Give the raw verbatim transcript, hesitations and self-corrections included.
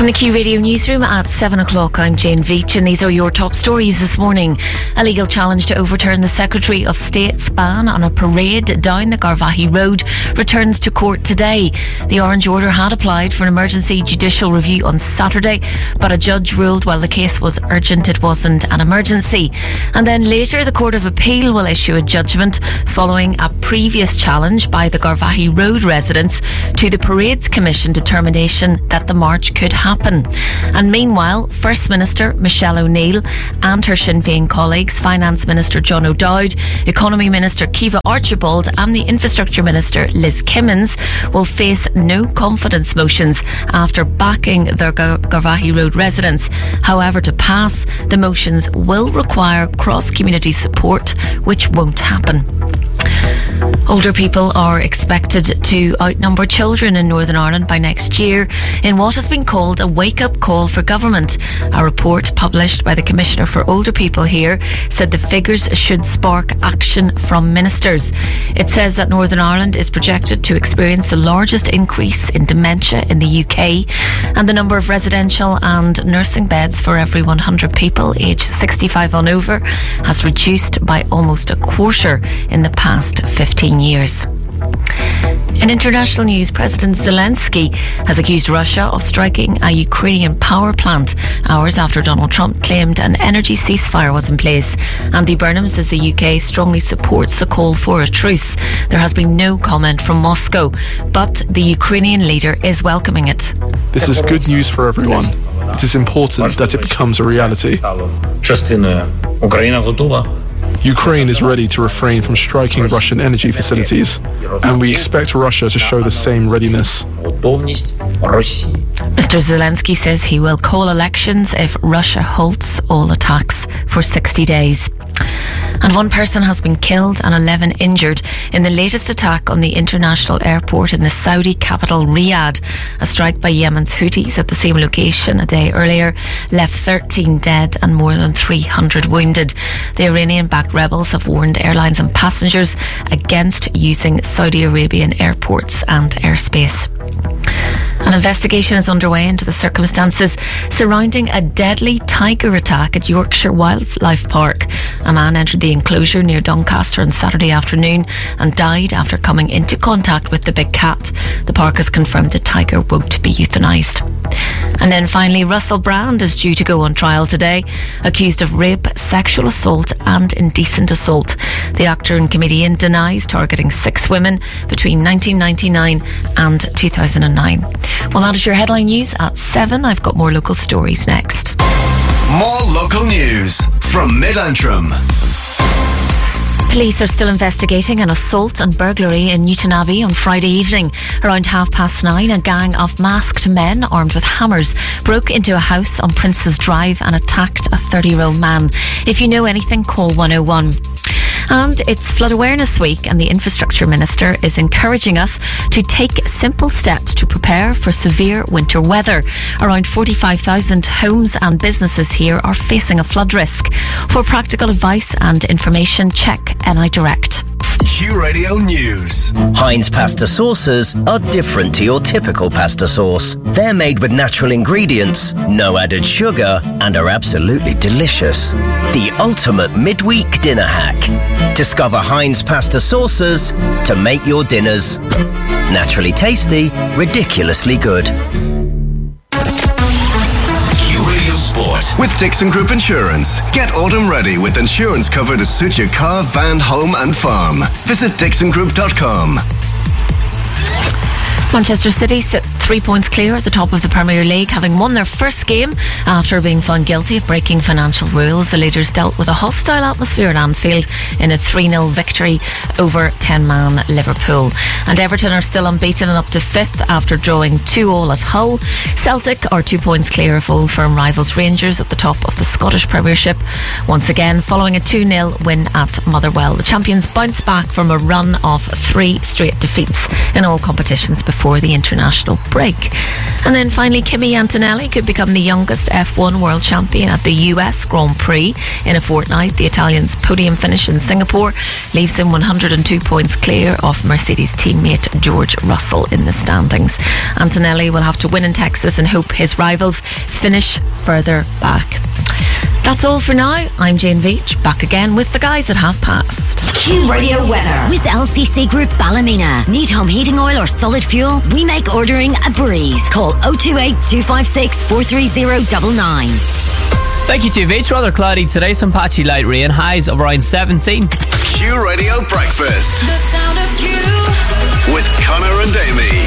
From the Q Radio newsroom at seven o'clock, I'm Jane Veach, and these are your top stories this morning. A legal challenge to overturn the Secretary of State's ban on a parade down the Garvaghey Road returns to court today. The Orange Order had applied for an emergency judicial review on Saturday, but a judge ruled while the case was urgent, it wasn't an emergency. And then later, the Court of Appeal will issue a judgment following a previous challenge by the Garvaghey Road residents to the Parades Commission determination that the march could happen. And meanwhile, First Minister Michelle O'Neill and her Sinn Féin colleagues, Finance Minister John O'Dowd, Economy Minister Kiva Archibald and the Infrastructure Minister Liz Kimmins will face no confidence motions after backing their Gar- Garvaghey Road residents. However, to pass, the motions will require cross-community support, which won't happen. Older people are expected to outnumber children in Northern Ireland by next year in what has been called a wake-up call for government. A report published by the Commissioner for Older People here said the figures should spark action from ministers. It says that Northern Ireland is projected to experience the largest increase in dementia in the U K, and the number of residential and nursing beds for every one hundred people aged sixty-five and over has reduced by almost a quarter in the past fifteen years. In international news, President Zelensky has accused Russia of striking a Ukrainian power plant hours after Donald Trump claimed an energy ceasefire was in place. Andy Burnham says the U K strongly supports the call for a truce. There has been no comment from Moscow, but the Ukrainian leader is welcoming it. This is good news for everyone. It is important that it becomes a reality. Ukraine is ready to refrain from striking Russian energy facilities, and we expect Russia to show the same readiness. Mister Zelensky says he will call elections if Russia halts all attacks for sixty days. And one person has been killed and eleven injured in the latest attack on the international airport in the Saudi capital Riyadh. A strike by Yemen's Houthis at the same location a day earlier left thirteen dead and more than three hundred wounded. The Iranian-backed rebels have warned airlines and passengers against using Saudi Arabian airports and airspace. An investigation is underway into the circumstances surrounding a deadly tiger attack at Yorkshire Wildlife Park. A man entered the enclosure near Doncaster on Saturday afternoon and died after coming into contact with the big cat. The park has confirmed the tiger won't be euthanised. And then finally, Russell Brand is due to go on trial today, accused of rape, sexual assault and indecent assault. The actor and comedian denies targeting six women between nineteen ninety-nine and two thousand nine. Well, that is your headline news at seven. I've got more local stories next. More local news from Mid-Antrim. Police are still investigating an assault and burglary in Newtonabbey on Friday evening. Around half past nine, a gang of masked men armed with hammers broke into a house on Prince's Drive and attacked a thirty-year-old man. If you know anything, call one oh one. And it's Flood Awareness Week, and the Infrastructure Minister is encouraging us to take simple steps to prepare for severe winter weather. Around forty-five thousand homes and businesses here are facing a flood risk. For practical advice and information, check N I Direct. Q Radio News. Heinz pasta sauces are different to your typical pasta sauce. They're made with natural ingredients, no added sugar, and are absolutely delicious. The ultimate midweek dinner hack. Discover Heinz pasta sauces to make your dinners naturally tasty, ridiculously good. Sport. With Dixon Group Insurance. Get autumn ready with insurance cover to suit your car, van, home and farm. Visit dixon group dot com. Manchester City sit three points clear at the top of the Premier League, having won their first game after being found guilty of breaking financial rules. The leaders dealt with a hostile atmosphere at Anfield in a three nil victory over ten-man Liverpool. And Everton are still unbeaten and up to fifth after drawing two all at Hull. Celtic are two points clear of old firm rivals Rangers at the top of the Scottish Premiership, once again following a two nil win at Motherwell. The champions bounce back from a run of three straight defeats in all competitions before the international break. And then finally, Kimi Antonelli could become the youngest F one world champion at the U S Grand Prix in a fortnight. The Italian's podium finish in Singapore leaves him one hundred two points clear of Mercedes teammate George Russell in the standings. Antonelli will have to win in Texas and hope his rivals finish further back. That's all for now. I'm Jane Veach, back again with the guys at half past. Q Radio weather with L C C Group Ballymena. Need home heating oil or solid fuel? We make ordering a breeze. Call oh two eight, two five six, four three oh nine nine. Thank you to Veach. Rather cloudy today, some patchy light rain, highs of around seventeen. Q Radio Breakfast The sound of Q with Connor and Amy.